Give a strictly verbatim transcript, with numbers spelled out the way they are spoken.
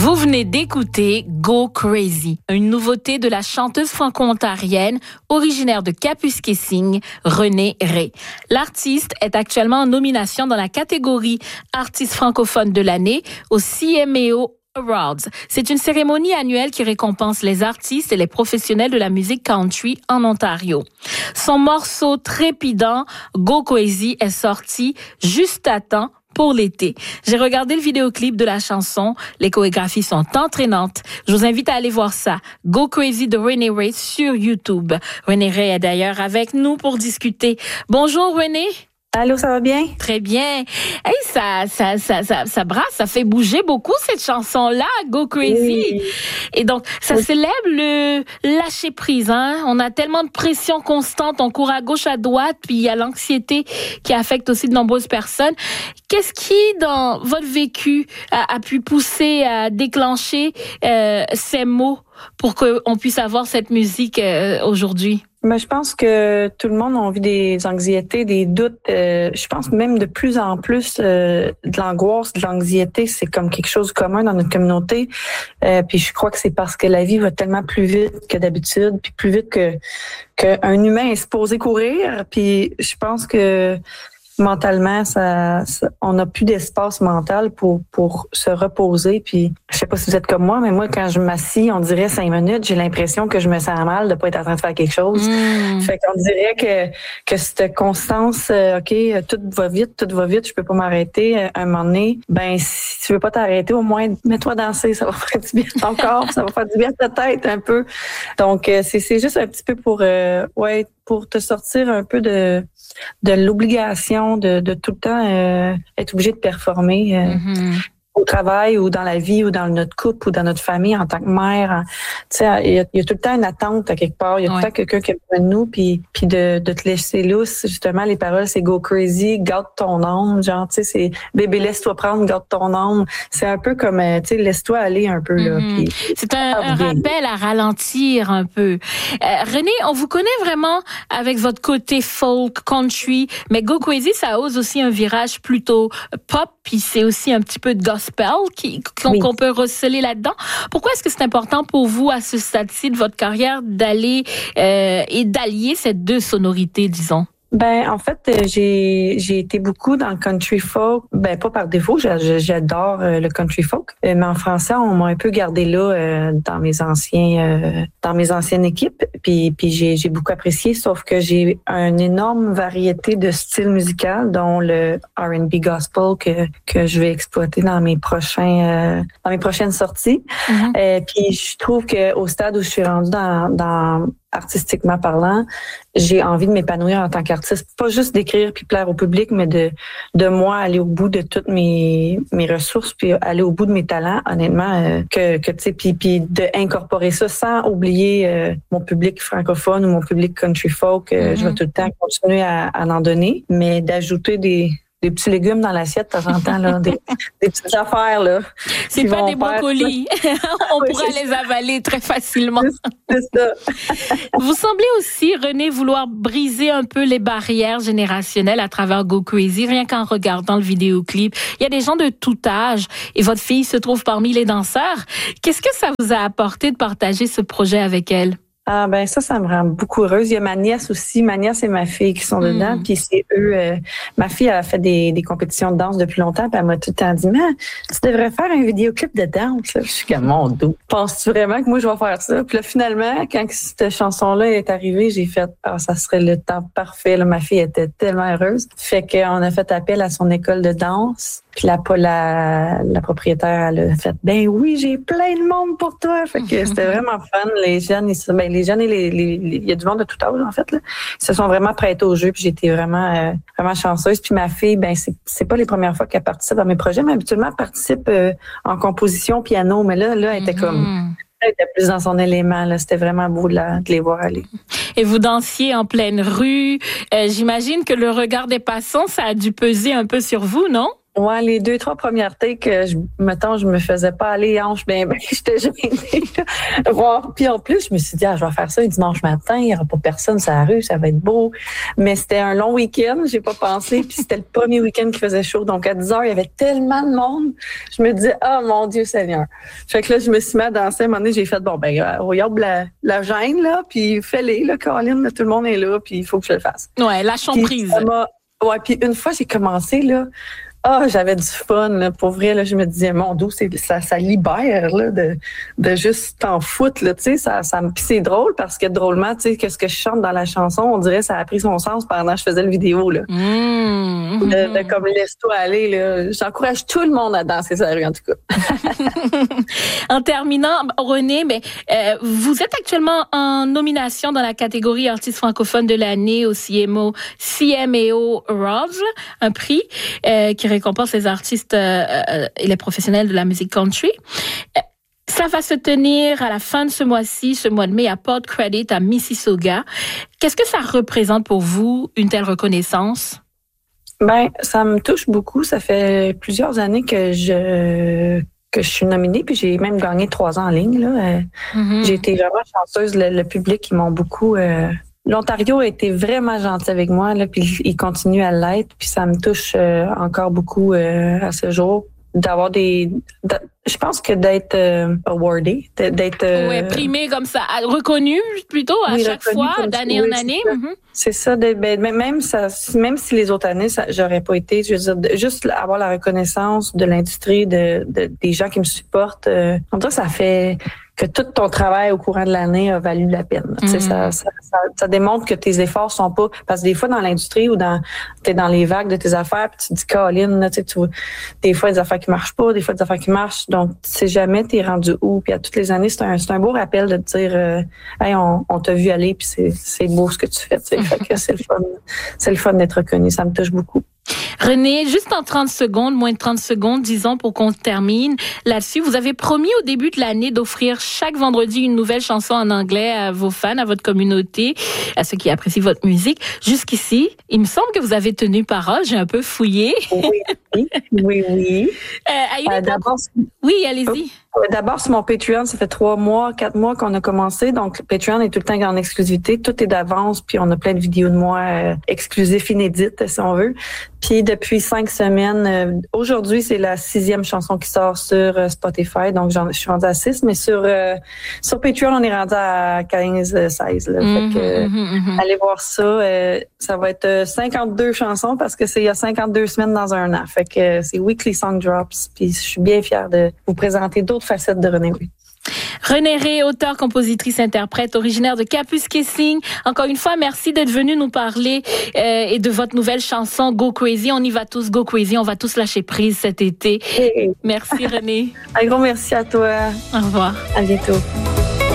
Vous venez d'écouter Go Crazy, une nouveauté de la chanteuse franco-ontarienne originaire de Kapuskasing, Renée Rae. L'artiste est actuellement en nomination dans la catégorie Artiste francophone de l'année au C M A O Awards. C'est une cérémonie annuelle qui récompense les artistes et les professionnels de la musique country en Ontario. Son morceau trépidant, Go Crazy, est sorti juste à temps pour l'été. J'ai regardé le vidéoclip de la chanson. Les chorégraphies sont entraînantes. Je vous invite à aller voir ça. Go Crazy de Renée Rae sur YouTube. Renée Rae est d'ailleurs avec nous pour discuter. Bonjour Renée. Allô, ça va bien? Très bien. Hey, ça, ça, ça, ça, ça brasse, ça fait bouger beaucoup cette chanson-là, Go Crazy. Oui. Et donc, ça oui. célèbre le lâcher prise, hein. On a tellement de pression constante, on court à gauche, à droite, puis il y a l'anxiété qui affecte aussi de nombreuses personnes. Qu'est-ce qui, dans votre vécu, a, a pu pousser à déclencher euh, ces mots pour qu'on puisse avoir cette musique euh, aujourd'hui? Mais je pense que tout le monde a envie des anxiétés, des doutes. Euh, je pense même de plus en plus euh, de l'angoisse, de l'anxiété, c'est comme quelque chose de commun dans notre communauté. Euh, puis je crois que c'est parce que la vie va tellement plus vite que d'habitude, puis plus vite que qu'un humain est supposé courir. Puis je pense que mentalement, ça, ça on n'a plus d'espace mental pour pour se reposer. Puis je sais pas si vous êtes comme moi, mais moi quand je m'assis, on dirait cinq minutes, j'ai l'impression que je me sens mal de pas être en train de faire quelque chose. Mmh. Fait qu'on dirait que que cette constance, euh, ok, tout va vite, tout va vite, je peux pas m'arrêter. À un moment donné, ben si tu veux pas t'arrêter, au moins mets-toi danser, ça va faire du bien à ton corps, ça va faire du bien à ta tête un peu. Donc euh, c'est c'est juste un petit peu pour euh, ouais pour te sortir un peu de de l'obligation de, de tout le temps euh, être obligé de performer euh, mm-hmm. au travail ou dans la vie ou dans notre couple ou dans notre famille en tant que mère. Tu sais, il y, a, il y a tout le temps une attente à quelque part. Il y a ouais. tout le temps quelqu'un qui est près de nous, puis puis de, de te laisser lousse. Justement, les paroles, c'est go crazy, garde ton âme. Genre, tu sais, c'est bébé, laisse-toi prendre, garde ton âme. C'est un peu comme, tu sais, laisse-toi aller un peu là. Mm-hmm. Puis, c'est un, un rappel à ralentir un peu. Euh, Renée, on vous connaît vraiment avec votre côté folk, country, mais Go Crazy, ça ose aussi un virage plutôt pop, puis c'est aussi un petit peu de gospel qui, qu'on, oui. qu'on peut receler là-dedans. Pourquoi est-ce que c'est important pour vous, à ce stade-ci de votre carrière, d'aller euh, et d'allier ces deux sonorités, disons? Ben en fait j'ai j'ai été beaucoup dans le country folk, ben pas par défaut, j'adore le country folk, mais en français on m'a un peu gardé là euh, dans mes anciens euh, dans mes anciennes équipes, puis puis j'ai j'ai beaucoup apprécié, sauf que j'ai une énorme variété de styles musicaux, dont le R and B gospel que que je vais exploiter dans mes prochains euh, dans mes prochaines sorties. Mm-hmm. Euh, puis je trouve que au stade où je suis rendue dans dans artistiquement parlant, j'ai envie de m'épanouir en tant qu'artiste, pas juste d'écrire puis plaire au public, mais de de moi aller au bout de toutes mes mes ressources puis aller au bout de mes talents, honnêtement, euh, que que tu sais puis puis de incorporer ça sans oublier euh, mon public francophone ou mon public country folk. Euh, mm-hmm. Je vais tout le temps continuer à, à en donner, mais d'ajouter des des petits légumes dans l'assiette de temps en temps, là, des, des petites affaires, là. C'est pas des brocolis. On oui, pourra les avaler très facilement. C'est, c'est ça. Vous semblez aussi, Renée, vouloir briser un peu les barrières générationnelles à travers Go Crazy, rien qu'en regardant le vidéoclip. Il y a des gens de tout âge et votre fille se trouve parmi les danseurs. Qu'est-ce que ça vous a apporté de partager ce projet avec elle? Ah ben ça, ça me rend beaucoup heureuse. Il y a ma nièce aussi, ma nièce et ma fille qui sont mmh. dedans, puis c'est eux. Euh, ma fille elle a fait des, des compétitions de danse depuis longtemps, puis elle m'a tout le temps dit, mais tu devrais faire un vidéoclip de danse. Là. Je suis comme mon dos. Penses-tu vraiment que moi je vais faire ça? Puis là finalement, quand cette chanson-là est arrivée, j'ai fait, ah ça serait le temps parfait. Là, ma fille était tellement heureuse. Fait qu'on a fait appel à son école de danse. Puis la, la, la propriétaire, elle a fait, ben oui, j'ai plein de monde pour toi. Fait que c'était vraiment fun. Les jeunes, ils, ben, les jeunes et les, les, les, il y a du monde de tout âge, en fait, là. Ils se sont vraiment prêtés au jeu, puis j'étais vraiment, euh, vraiment chanceuse. Puis ma fille, ben, c'est, c'est pas les premières fois qu'elle participe à mes projets, mais habituellement, elle participe euh, en composition, piano. Mais là, là, elle était comme, mm-hmm. elle était plus dans son élément, là. C'était vraiment beau de, la, de les voir aller. Et vous dansiez en pleine rue. Euh, j'imagine que le regard des passants, ça a dû peser un peu sur vous, non? Ouais, les deux, trois premières takes, je, mettons, je me faisais pas aller hanche, ben, ben, j'étais gênée. Voir. Puis en plus, je me suis dit, ah, je vais faire ça un dimanche matin, il n'y aura pas personne sur la rue, ça va être beau. Mais c'était un long week-end, j'ai pas pensé, puis c'était le premier week-end qui faisait chaud. Donc à dix heures, il y avait tellement de monde. Je me disais, ah, mon Dieu Seigneur. Fait que là, je me suis mis à danser. À un moment donné, j'ai fait, bon, ben, regarde la, la gêne, là, puis fais-les, là, Caroline, là, tout le monde est là, puis il faut que je le fasse. Ouais, lâchons prise. Ouais, puis une fois, j'ai commencé, là, ah, oh, j'avais du fun, là, pour vrai, là, je me disais, mon Dieu, c'est, ça, ça libère, là, de, de juste t'en foutre, là, tu sais, ça, ça me, pis c'est drôle parce que drôlement, tu sais, que ce que je chante dans la chanson, on dirait, ça a pris son sens pendant que je faisais le vidéo, là. Mmh. De, de comme, laisse-toi aller, là. J'encourage tout le monde à danser sa rue, en tout cas. En terminant, Renée, mais, euh, vous êtes actuellement en nomination dans la catégorie artiste francophone de l'année au C M O, C M A O Awards, un prix, euh, qui récompense les artistes euh, euh, et les professionnels de la musique country. Euh, ça va se tenir à la fin de ce mois-ci, ce mois de mai, à Port Credit, à Mississauga. Qu'est-ce que ça représente pour vous, une telle reconnaissance? Ben, ça me touche beaucoup. Ça fait plusieurs années que je que je suis nominée, puis j'ai même gagné trois ans en ligne. Là. Euh, mm-hmm. J'ai été vraiment chanceuse. Le, le public, ils m'ont beaucoup... Euh, L'Ontario a été vraiment gentil avec moi, là, puis il continue à l'être, puis ça me touche euh, encore beaucoup euh, à ce jour d'avoir des. De, je pense que d'être euh, awardé, d'être. Euh, oui, primé comme ça, reconnu plutôt à oui, chaque fois, d'année en année. C'est ça, mm-hmm. c'est ça de, ben, même ça, même si les autres années, ça, j'aurais pas été, je veux dire, de, juste avoir la reconnaissance de l'industrie, de, de des gens qui me supportent. Euh, on dirait que ça fait que tout ton travail au courant de l'année a valu la peine. Mm-hmm. Ça, ça, ça, ça démontre que tes efforts sont pas... Parce que des fois, dans l'industrie ou dans t'es dans les vagues de tes affaires, puis tu te dis, Caroline, tu sais, tu, des fois, des affaires qui marchent pas, des fois, des affaires qui marchent. Donc, tu sais jamais t'es rendu où. Puis à toutes les années, c'est un, c'est un beau rappel de te dire, euh, hey, on, on t'a vu aller, puis c'est, c'est beau ce que tu fais. Mm-hmm. Fait que c'est le fun. C'est le fun d'être reconnu. Ça me touche beaucoup. Renée, juste en trente secondes, moins de trente secondes, disons, pour qu'on termine là-dessus. Vous avez promis au début de l'année d'offrir chaque vendredi une nouvelle chanson en anglais à vos fans, à votre communauté, à ceux qui apprécient votre musique. Jusqu'ici, il me semble que vous avez tenu parole. J'ai un peu fouillé. Oui, oui, oui. Euh, euh, d'abord, oui, allez-y. D'abord, sur mon Patreon, ça fait trois mois, quatre mois qu'on a commencé. Donc, Patreon est tout le temps en exclusivité. Tout est d'avance, puis on a plein de vidéos de moi euh, exclusives, inédites, si on veut. Puis depuis cinq semaines, euh, aujourd'hui, c'est la sixième chanson qui sort sur euh, Spotify. Donc, j'en, je suis rendue à six, mais sur euh, sur Patreon, on est rendu à quinze, seize. Là. Mm-hmm, fait que, mm-hmm. Allez voir ça. Euh, ça va être cinquante-deux chansons parce que c'est il y a cinquante-deux semaines dans un an. Fait que euh, c'est Weekly Song Drops. Puis je suis bien fière de vous présenter d'autres facettes de Renée Ré. Renée Ré, auteure, compositrice, interprète, originaire de Kapuskasing. Encore une fois, merci d'être venue nous parler euh, et de votre nouvelle chanson Go Crazy. On y va tous, Go Crazy. On va tous lâcher prise cet été. Hey. Merci Renée. Un gros merci à toi. Au revoir. À bientôt.